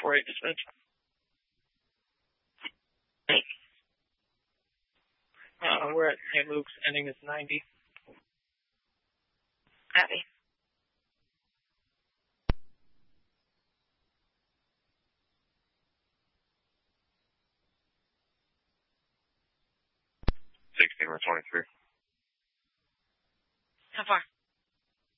448 dispatch. We're at St. Luke's, ending is 90. Copy. Or 23. How far?